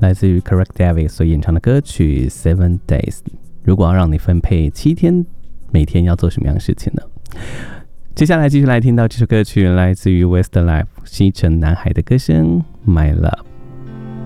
来自于 Craig David 所演唱的歌曲 Seven Days。 如果要让你分配7天，每天要做什么样的事情呢？接下来继续来听到这首歌曲，来自于 Westlife 西城男孩的歌声 My Love。